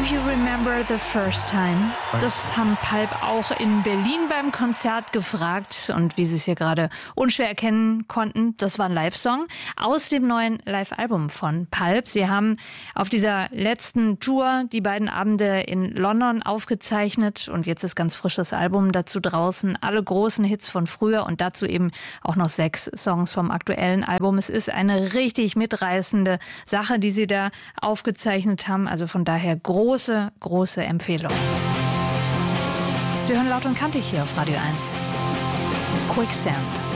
you remember the first time? Das haben Pulp auch in Berlin beim Konzert gefragt. Und wie Sie es hier gerade unschwer erkennen konnten, das war ein Live-Song aus dem neuen Live-Album von Pulp. Sie haben auf dieser letzten Tour die beiden Abende in London aufgezeichnet. Und jetzt ist ganz frisch das Album dazu draußen. Alle großen Hits von früher und dazu eben auch noch 6 Songs vom aktuellen Album. Es ist eine richtig mitreißende Sache, die Sie da aufgezeichnet haben. Also von daher große, große Empfehlung. Sie hören Laut und Kantig hier auf Radio 1 mit Quicksand.